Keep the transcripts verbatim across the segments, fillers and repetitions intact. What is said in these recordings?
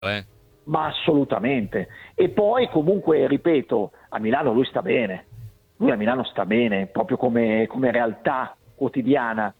eh. Ma assolutamente. E poi comunque, ripeto, a Milano lui sta bene. Lui a Milano sta bene, proprio come, come realtà quotidiana.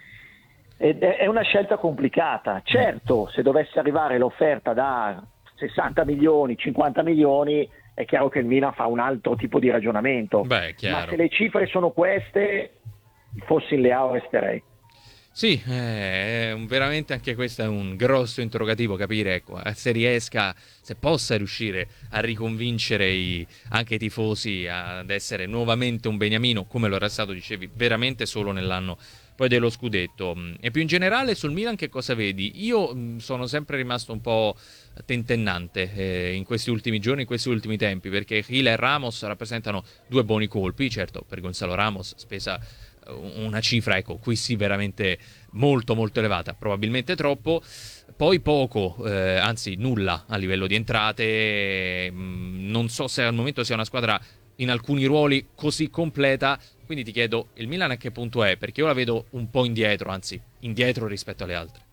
Ed è, è una scelta complicata. Certo, se dovesse arrivare l'offerta da sessanta milioni, cinquanta milioni, è chiaro che il Milan fa un altro tipo di ragionamento. Beh, è chiaro. Ma se le cifre sono queste, fossi in Leao resterei. Sì, eh, è un- veramente anche questo è un grosso interrogativo, capire ecco, eh, se riesca, se possa riuscire a riconvincere i- anche i tifosi ad essere nuovamente un beniamino, come lo era stato, dicevi, veramente solo nell'anno poi dello scudetto. Mm, E più in generale sul Milan che cosa vedi? Io mm, sono sempre rimasto un po' tentennante eh, in questi ultimi giorni, in questi ultimi tempi, perché Gil e Ramos rappresentano due buoni colpi, certo per Gonzalo Ramos spesa una cifra, ecco, qui sì veramente molto molto elevata, probabilmente troppo, poi poco, eh, anzi nulla a livello di entrate, mh, non so se al momento sia una squadra in alcuni ruoli così completa, quindi ti chiedo il Milan a che punto è, perché io la vedo un po' indietro, anzi indietro rispetto alle altre.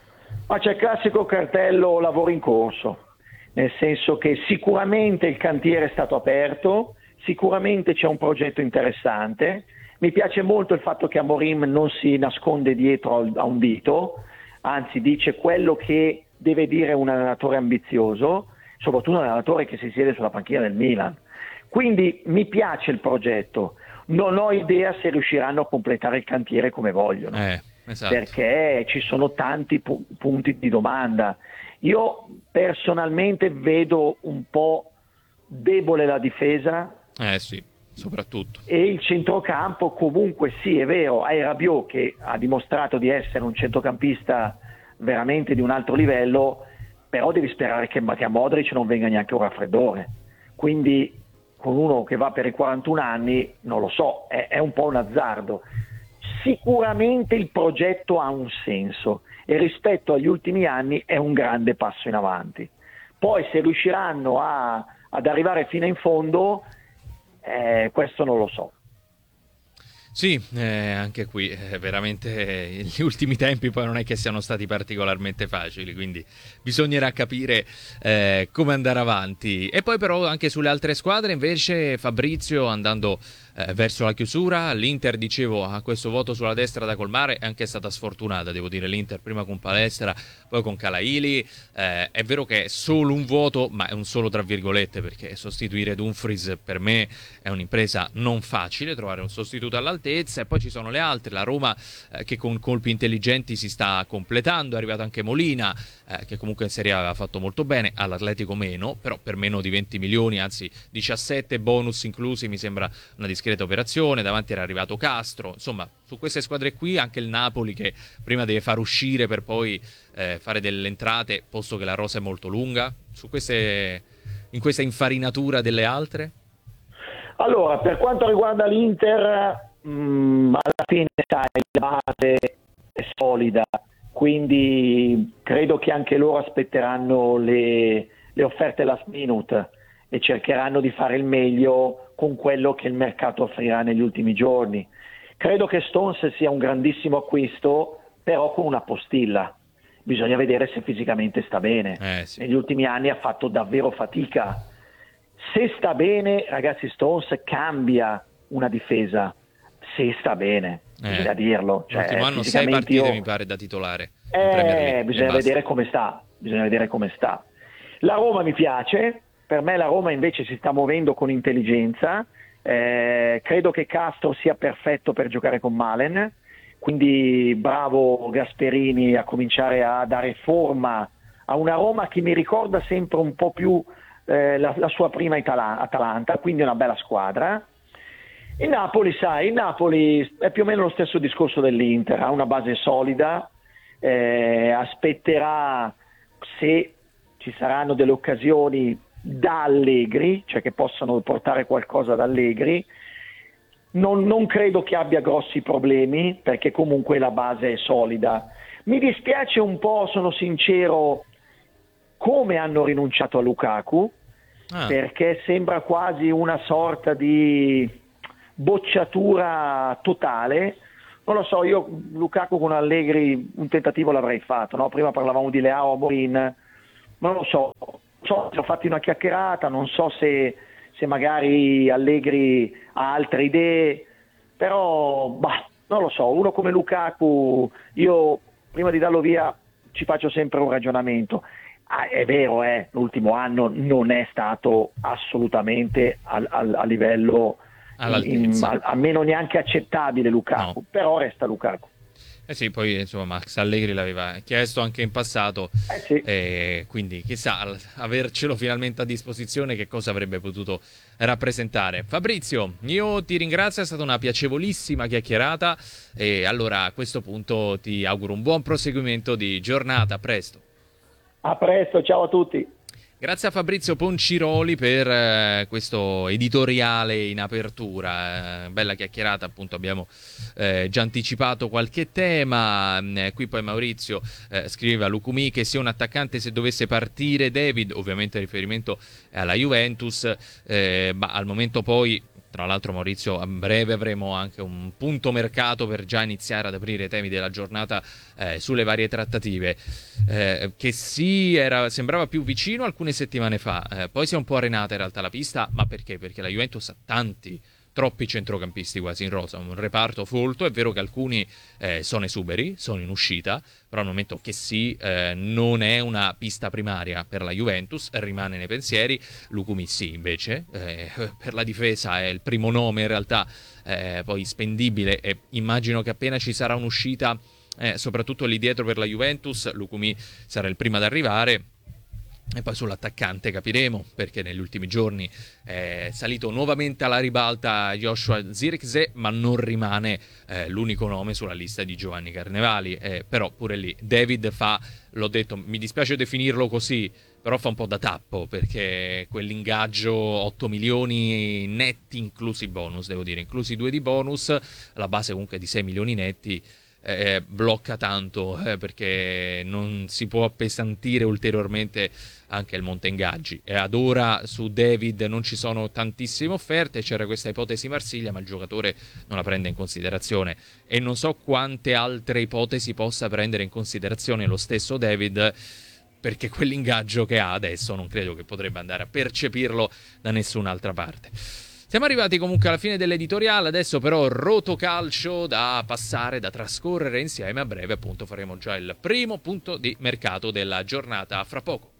Ma c'è il classico cartello lavoro in corso, nel senso che sicuramente il cantiere è stato aperto, sicuramente c'è un progetto interessante. Mi piace molto il fatto che Amorim non si nasconde dietro al- a un dito, anzi dice quello che deve dire un allenatore ambizioso, soprattutto un allenatore che si siede sulla panchina del Milan. Quindi mi piace il progetto, non ho idea se riusciranno a completare il cantiere come vogliono, Eh, esatto. perché ci sono tanti pu- punti di domanda. Io personalmente vedo un po' debole la difesa Eh sì, soprattutto. e il centrocampo. Comunque sì, è vero, hai Rabiot che ha dimostrato di essere un centrocampista veramente di un altro livello, però devi sperare che, che a Modric non venga neanche un raffreddore. Quindi con uno che va per i quarantuno anni, non lo so, è, è un po' un azzardo. Sicuramente il progetto ha un senso e rispetto agli ultimi anni è un grande passo in avanti. Poi se riusciranno a, ad arrivare fino in fondo, eh, questo non lo so. Sì, eh, anche qui eh, veramente eh, gli ultimi tempi poi non è che siano stati particolarmente facili, quindi bisognerà capire eh, come andare avanti. E poi però anche sulle altre squadre invece Fabrizio andando eh, verso la chiusura, l'Inter dicevo ha questo voto sulla destra da colmare, è anche stata sfortunata devo dire l'Inter prima con Palestra, poi con Calaili, eh, è vero che è solo un voto ma è un solo tra virgolette perché sostituire Dumfries per me è un'impresa non facile, trovare un sostituto all'altezza. E poi ci sono le altre, la Roma eh, che con colpi intelligenti si sta completando, è arrivato anche Molina eh, che comunque in Serie A aveva fatto molto bene, all'Atletico meno, però per meno di venti milioni, anzi diciassette bonus inclusi, mi sembra una discreta operazione. Davanti era arrivato Castro, insomma su queste squadre qui anche il Napoli che prima deve far uscire per poi eh, fare delle entrate, posto che la rosa è molto lunga, su queste, in questa infarinatura delle altre. Allora, per quanto riguarda l'Inter, mh, alla fine sai, la base è solida, quindi credo che anche loro aspetteranno le, le offerte last minute e cercheranno di fare il meglio con quello che il mercato offrirà negli ultimi giorni. Credo che Stones sia un grandissimo acquisto, però con una postilla. Bisogna vedere se fisicamente sta bene. Eh, sì. Negli ultimi anni ha fatto davvero fatica. Se sta bene, ragazzi, Stones cambia una difesa. Se sta bene, Eh, bisogna dirlo. Cioè, l'ultimo anno sei fisicamente partite io- mi pare da titolare in Premier eh, League e bisogna basta. vedere come sta. Bisogna vedere come sta. La Roma mi piace. Per me la Roma invece si sta muovendo con intelligenza. Eh, credo che Castro sia perfetto per giocare con Malen. Quindi bravo Gasperini a cominciare a dare forma a una Roma che mi ricorda sempre un po' più eh, la, la sua prima Itala- Atalanta, quindi una bella squadra. Il Napoli, sai, il Napoli è più o meno lo stesso discorso dell'Inter, ha una base solida, eh, aspetterà se ci saranno delle occasioni da Allegri, cioè che possano portare qualcosa da Allegri. Non, non credo che abbia grossi problemi perché comunque la base è solida. Mi dispiace un po', sono sincero, come hanno rinunciato a Lukaku, Ah, perché sembra quasi una sorta di bocciatura totale. Non lo so, io Lukaku con Allegri un tentativo l'avrei fatto, no? Prima parlavamo di Leao, Amorim, non lo so, non so se ho fatto una chiacchierata, non so se, se magari Allegri ha altre idee, però bah, non lo so, uno come Lukaku, io prima di darlo via ci faccio sempre un ragionamento. Ah, è vero, eh, l'ultimo anno non è stato assolutamente al, al, a livello, in, a, almeno neanche accettabile Lukaku, no. Però resta Lukaku. Eh sì, poi insomma Max Allegri l'aveva chiesto anche in passato, eh sì. E quindi chissà, avercelo finalmente a disposizione che cosa avrebbe potuto rappresentare. Fabrizio, io ti ringrazio, è stata una piacevolissima chiacchierata e allora a questo punto ti auguro un buon proseguimento di giornata, a presto. A presto, ciao a tutti. Grazie a Fabrizio Ponciroli per eh, questo editoriale in apertura, eh, bella chiacchierata, appunto abbiamo eh, già anticipato qualche tema, eh, qui poi Maurizio eh, scriveva Lukumi che sia un attaccante se dovesse partire David, ovviamente riferimento alla Juventus, eh, ma al momento poi, tra l'altro Maurizio, a breve avremo anche un punto mercato per già iniziare ad aprire i temi della giornata eh, sulle varie trattative, eh, che sì, era, sembrava più vicino alcune settimane fa, eh, poi si è un po' arenata in realtà la pista, ma perché? Perché la Juventus ha tanti, troppi centrocampisti quasi in rosa, un reparto folto, è vero che alcuni eh, sono esuberi, sono in uscita, però al momento che sì, eh, non è una pista primaria per la Juventus, rimane nei pensieri. Lukumi sì, invece, eh, per la difesa è il primo nome in realtà, eh, poi spendibile, e immagino che appena ci sarà un'uscita, eh, soprattutto lì dietro per la Juventus, Lukumi sarà il primo ad arrivare. E poi sull'attaccante capiremo, perché negli ultimi giorni è salito nuovamente alla ribalta Joshua Zirkzee, ma non rimane eh, l'unico nome sulla lista di Giovanni Carnevali, eh, però pure lì David fa, l'ho detto, mi dispiace definirlo così, però fa un po' da tappo, perché quell'ingaggio otto milioni netti inclusi bonus, devo dire, inclusi due di bonus, la base comunque di sei milioni netti, Eh, blocca tanto, eh, perché non si può appesantire ulteriormente anche il monte ingaggi, e ad ora su David non ci sono tantissime offerte, c'era questa ipotesi Marsiglia ma il giocatore non la prende in considerazione, e non so quante altre ipotesi possa prendere in considerazione lo stesso David, perché quell'ingaggio che ha adesso non credo che potrebbe andare a percepirlo da nessun'altra parte. Siamo arrivati comunque alla fine dell'editoriale, adesso però rotocalcio da passare, da trascorrere insieme. A breve appunto faremo già il primo punto di mercato della giornata, fra poco.